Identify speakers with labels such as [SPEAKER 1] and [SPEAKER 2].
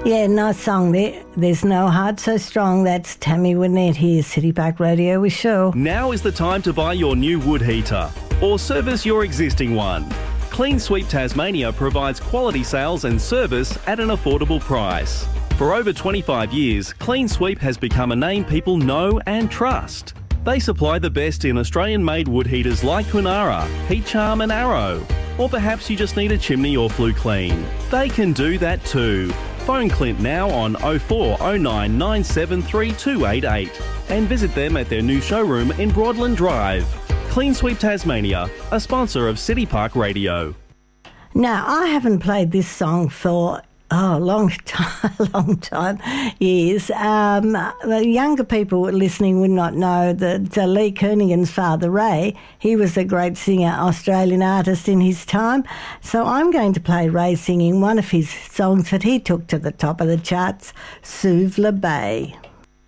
[SPEAKER 1] Yeah, nice song there. There's no heart so strong. That's Tammy Wynette here, City Park Radio with Shell.
[SPEAKER 2] Now is the time to buy your new wood heater or service your existing one. Clean Sweep Tasmania provides quality sales and service at an affordable price. For over 25 years, Clean Sweep has become a name people know and trust. They supply the best in Australian-made wood heaters like Kunara, Heat Charm and Arrow. Or perhaps you just need a chimney or flue clean. They can do that too. Phone Clint now on 0409 973 288 and visit them at their new showroom in Broadland Drive. Clean Sweep Tasmania, a sponsor of City Park Radio.
[SPEAKER 1] Now, I haven't played this song for a long time, years. The younger people listening would not know that Lee Kernaghan's father, Ray, he was a great singer, Australian artist in his time. So I'm going to play Ray singing one of his songs that he took to the top of the charts, Suvla Bay.